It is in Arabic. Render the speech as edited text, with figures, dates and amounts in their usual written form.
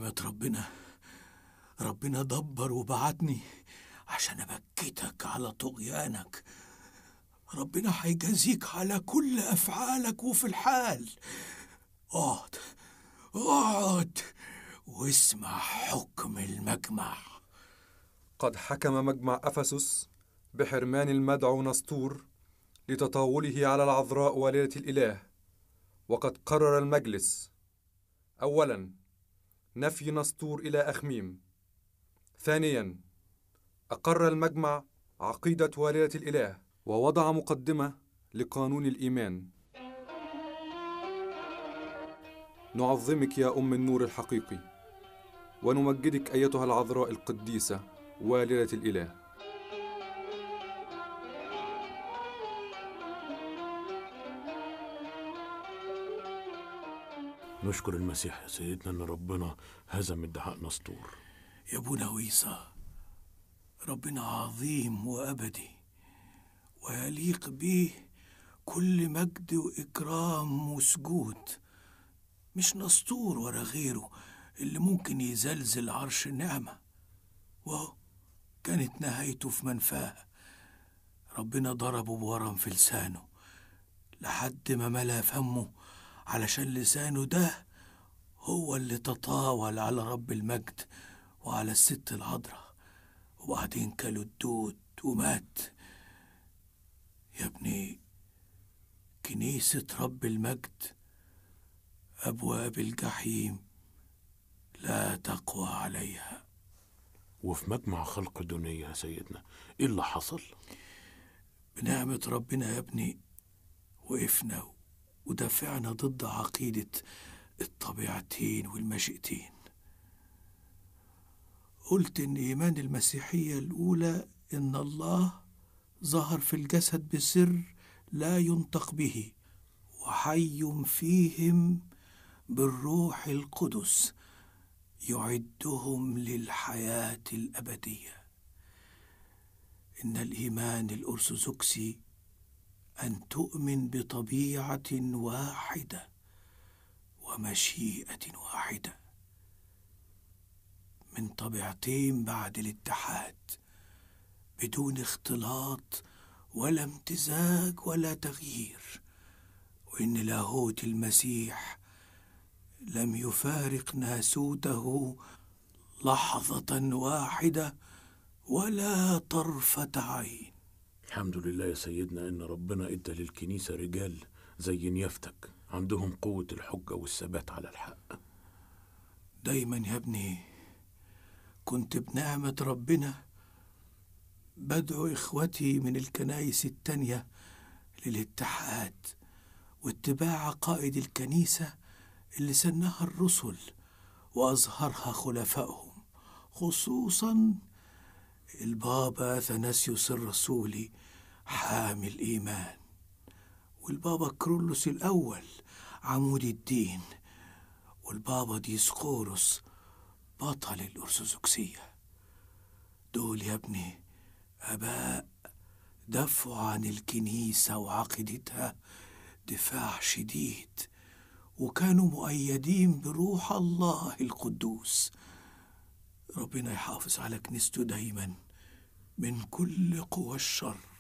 بنعمة ربنا دبر وبعتني عشان أبكتك على طغيانك. ربنا هيجازيك على كل أفعالك وفي الحال. اقعد واسمع حكم المجمع. قد حكم مجمع أفسس بحرمان المدعو نسطور لتطاوله على العذراء والدة الإله. وقد قرر المجلس: أولاً، نفي نسطور إلى أخميم. ثانياً، أقر المجمع عقيدة والدة الإله ووضع مقدمة لقانون الإيمان. نعظمك يا أم النور الحقيقي، ونمجدك أيتها العذراء القديسة والدة الإله. نشكر المسيح يا سيدنا إن ربنا هزم ادعاء نسطور. يا ابونا ويصة، ربنا عظيم وأبدي ويليق به كل مجد وإكرام وسجود، مش نسطور ولا غيره اللي ممكن يزلزل عرش النعمة. وهو كانت نهايته في منفاه. ربنا ضربه بورم في لسانه لحد ما ملا فمه، علشان لسانه ده هو اللي تطاول على رب المجد وعلى الست العذراء، وبعدين كلوا الدود ومات. يا ابني، كنيسة رب المجد أبواب الجحيم لا تقوى عليها. وفي مجمع خلق الدنيا يا سيدنا إيه اللي حصل؟ بنعمة ربنا يا ابني وقفنا ودافعنا ضد عقيدة الطبيعتين والمشيئتين. قلت إن إيمان المسيحية الأولى إن الله ظهر في الجسد بسر لا ينطق به، وحي فيهم بالروح القدس يعدهم للحياة الأبدية. إن الإيمان الأرثوذكسي أن تؤمن بطبيعة واحدة ومشيئة واحدة، من طبيعتين بعد الاتحاد، بدون اختلاط ولا امتزاج ولا تغيير. وإن لاهوت المسيح لم يفارق ناسوته لحظة واحدة ولا طرفة عين. الحمد لله يا سيدنا إن ربنا إدى للكنيسة رجال زي نيافتك عندهم قوة الحجة والثبات على الحق. دايما يا ابني كنت بنعمة ربنا بدعو إخوتي من الكنائس التانية للاتحاد واتباع قائد الكنيسة اللي سنها الرسل وأظهرها خلفائهم، خصوصا البابا أثناسيوس الرسولي حامي الإيمان، والبابا كرولوس الأول عمود الدين، والبابا ديسقورس بطل الأرثوذكسية. دول يا ابني آباء دافعوا عن الكنيسة وعقيدتها دفاع شديد، وكانوا مؤيدين بروح الله القدوس. ربنا يحافظ على كنيسته دايما من كل قوى الشر.